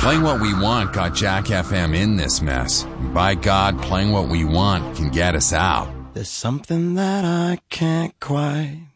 Playing what we want got Jack FM in this mess. By God, playing what we want can get us out. There's something that I can't quite